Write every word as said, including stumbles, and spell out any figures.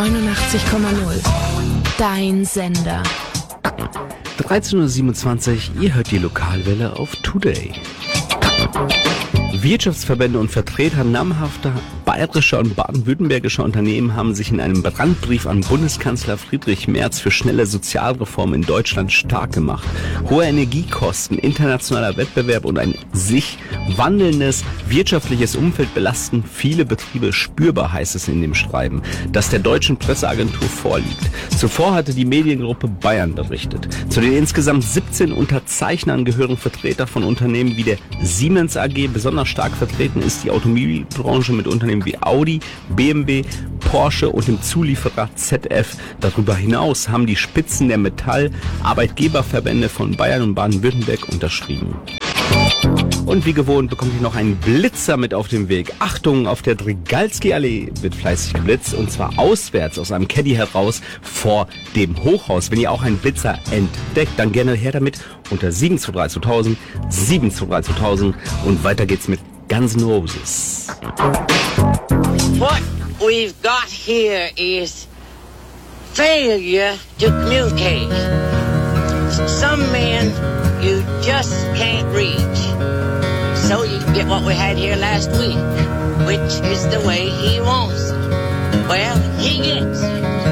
neunundachtzig Komma null. Dein Sender. dreizehn Uhr siebenundzwanzig, ihr hört die Lokalwelle auf Today. Wirtschaftsverbände und Vertreter namhafter bayerischer und baden-württembergischer Unternehmen haben sich in einem Brandbrief an Bundeskanzler Friedrich Merz für schnelle Sozialreformen in Deutschland stark gemacht. Hohe Energiekosten, internationaler Wettbewerb und ein sich wandelndes wirtschaftliches Umfeld belasten viele Betriebe spürbar, heißt es in dem Schreiben, das der deutschen Presseagentur vorliegt. Zuvor hatte die Mediengruppe Bayern berichtet. Zu den insgesamt siebzehn Unterzeichnern gehören Vertreter von Unternehmen wie der Siemens A G. Besonders stark vertreten ist die Automobilbranche mit Unternehmen wie Audi, B M W, Porsche und dem Zulieferer Z F. Darüber hinaus haben die Spitzen der Metall-, Arbeitgeberverbände von Bayern und Baden-Württemberg unterschrieben. Und wie gewohnt bekommt ihr noch einen Blitzer mit auf den Weg. Achtung, auf der Drygalski-Allee wird fleißig geblitzt und zwar auswärts aus einem Caddy heraus vor dem Hochhaus. Wenn ihr auch einen Blitzer entdeckt, dann gerne her damit unter sieben zwei drei zweitausend, sieben zwei drei zweitausend und weiter geht's mit Guns N' Roses. What we've got here is failure to communicate. Some men you just can't reach. So you get what we had here last week, which is the way he wants it. Well, he gets it.